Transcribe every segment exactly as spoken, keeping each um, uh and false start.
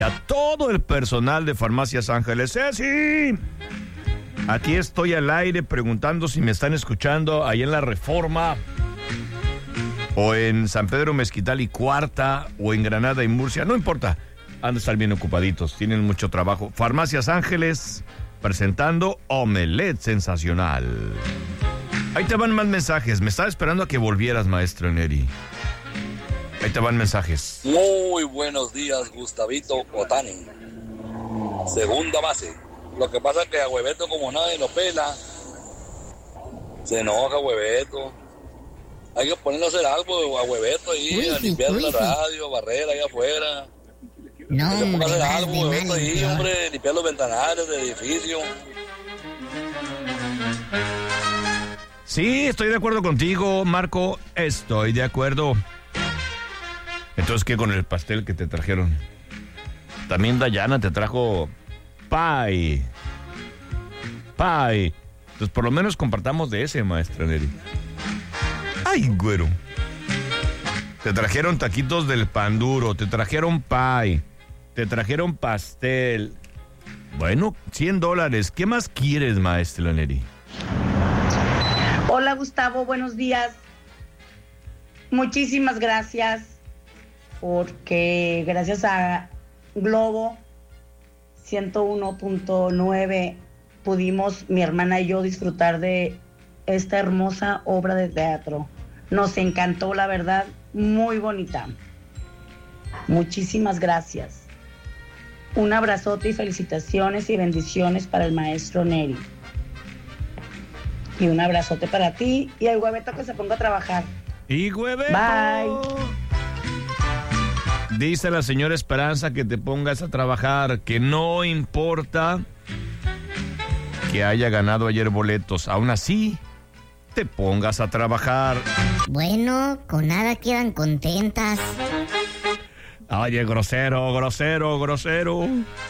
A todo el personal de Farmacias Ángeles. ¡Ceci! Aquí estoy al aire preguntando si me están escuchando ahí en La Reforma, o en San Pedro Mezquital y Cuarta, o en Granada y Murcia. No importa, han de estar bien ocupaditos, tienen mucho trabajo. Farmacias Ángeles presentando Omelette Sensacional. Ahí te van más mensajes. Me estaba esperando a que volvieras, maestro Neri. Ahí te van mensajes. Muy buenos días, Gustavito Otani. Segunda base. Lo que pasa es que a Hueveto, como nadie lo pela, se enoja Hueveto. Hay que ponerle a hacer algo a Hueveto ahí, uy, a limpiar uy, la radio, barrer ahí afuera. No, que se ponga a hacer mal, algo, Hueveto mal, ahí, mal. hombre, limpiar los ventanales del edificio. Sí, estoy de acuerdo contigo, Marco. Estoy de acuerdo. Entonces, ¿qué con el pastel que te trajeron? También Dayana te trajo pie. Pie. Entonces, por lo menos compartamos de ese, maestra Neri. Ay, güero. Te trajeron taquitos del pan duro, te trajeron pie, te trajeron pastel. Bueno, cien dólares. ¿Qué más quieres, maestra Neri? Hola, Gustavo, buenos días. Muchísimas gracias, porque gracias a Globo ciento uno punto nueve pudimos, mi hermana y yo, disfrutar de esta hermosa obra de teatro. Nos encantó, la verdad, muy bonita. Muchísimas gracias. Un abrazote y felicitaciones y bendiciones para el maestro Neri. Y un abrazote para ti y el Hueveto que se ponga a trabajar. Y Hueveto. Bye. Dice la señora Esperanza que te pongas a trabajar, que no importa que haya ganado ayer boletos, aún así te pongas a trabajar. Bueno, con nada quedan contentas. Oye, grosero, grosero, grosero.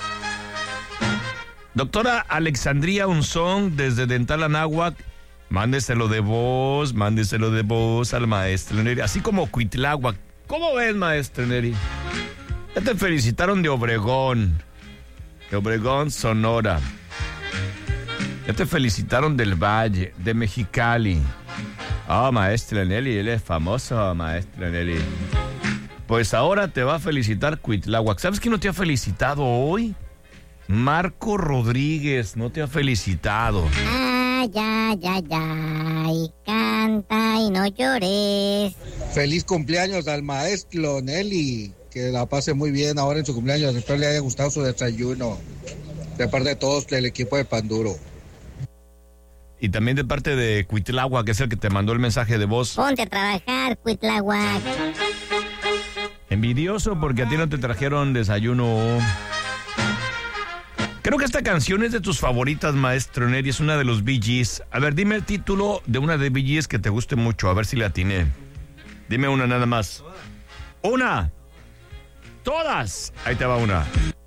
Doctora Alexandria Unzón, desde Dental Anáhuac, mándeselo de voz, mándeselo de voz al maestro Neri, así como Cuitláhuac. ¿Cómo ves, maestro Neri? Ya te felicitaron de Obregón, de Obregón, Sonora. Ya te felicitaron del Valle, de Mexicali. Ah, oh, maestra Nelly, él es famoso, maestra Nelly. Pues ahora te va a felicitar Cuitláhuac. ¿Sabes quién no te ha felicitado hoy? Marco Rodríguez no te ha felicitado. Ah, ya, ya, ya. Y canta y no llores. Feliz cumpleaños al maestro Nelly. Que la pase muy bien ahora en su cumpleaños. Espero le haya gustado su desayuno. De parte de todos del equipo de Panduro. Y también de parte de Cuitláhuac, que es el que te mandó el mensaje de voz. Ponte a trabajar, Cuitláhuac. Envidioso porque a ti no te trajeron desayuno. Creo que esta canción es de tus favoritas, maestro Neri. Es una de los Bee Gees. A ver, dime el título de una de Bee Gees que te guste mucho. A ver si la atiné. Dime una nada más. ¡Una! ¡Todas! Ahí te va una.